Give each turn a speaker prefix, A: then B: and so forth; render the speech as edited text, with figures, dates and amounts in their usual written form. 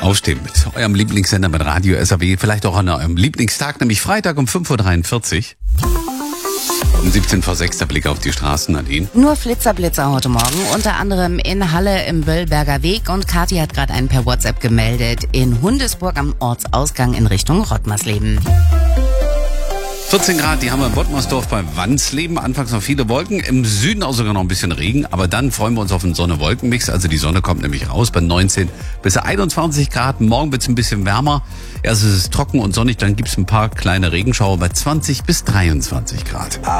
A: Aufstehen mit eurem Lieblingssender mit Radio SAW. Vielleicht auch an eurem Lieblingstag, nämlich Freitag um 5.43 Uhr. Um 17 vor 6 der Blick auf die Straßen, Nadine.
B: Nur Flitzer heute Morgen, unter anderem in Halle im Wöllberger Weg, und Kathi hat gerade einen per WhatsApp gemeldet in Hundesburg am Ortsausgang in Richtung Rottmarsleben.
A: 14 Grad, die haben wir in Wottmersdorf bei Wansleben. Anfangs noch viele Wolken, im Süden auch sogar noch ein bisschen Regen, aber dann freuen wir uns auf einen Sonne-Wolken-Mix. Also die Sonne kommt nämlich raus bei 19 bis 21 Grad. Morgen wird es ein bisschen wärmer. Erst ist es trocken und sonnig, dann gibt es ein paar kleine Regenschauer bei 20 bis 23 Grad.